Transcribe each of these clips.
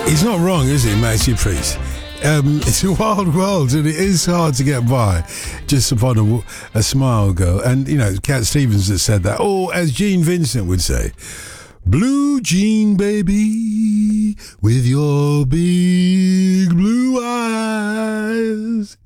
He's not wrong, is he, Maxi Priest? It's a wild world, and it is hard to get by just upon a smile, girl. And, you know, Cat Stevens has said that. Or, as Gene Vincent would say, Blue Jean, baby, with your big blue eyes.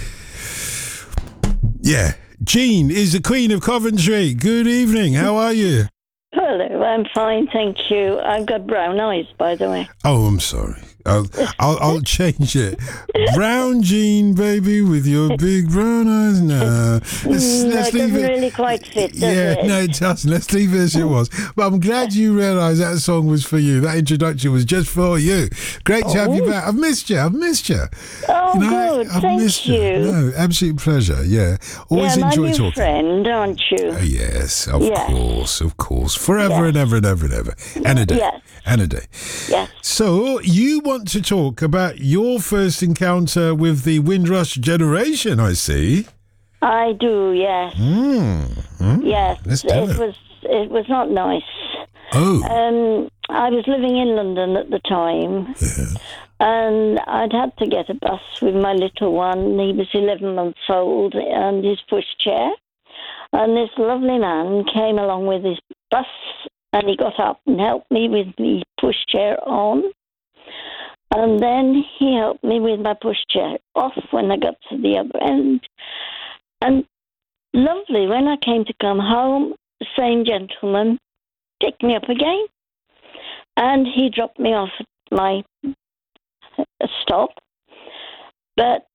Yeah. Jean is the Queen of Coventry. Good evening. How are you? Hello, I'm fine, thank you. I've got brown eyes, by the way. Oh, I'm sorry. I'll change it. Brown Jean, baby, with your big brown eyes. No, let's it leave doesn't it. really quite fit, does it? No, it doesn't. Let's leave it as it was. But I'm glad you realised that song was for you. That introduction was just for you. Great to have you back. I've missed you. Oh, You know, good. I've Thank missed you. No, absolute pleasure. Yeah, always Yeah, enjoy my new talking. friend, aren't you? Yes, of Yes. course. Forever Yes. and ever and ever and ever. And a day. Yes. And a day. Yes. So, you want to talk about your first encounter with the Windrush generation, I see. I do, yes. Yes, Let's tell it was not nice. Oh. I was living in London at the time, and I'd had to get a bus with my little one. He was 11 months old and his pushchair. And this lovely man came along with his bus, and he got up and helped me with the pushchair on. And then he helped me with my pushchair off when I got to the other end. And lovely, when I came to come home, the same gentleman picked me up again. And he dropped me off at my stop. But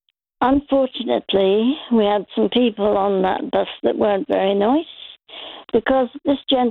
unfortunately, we had some people on that bus that weren't very nice, because this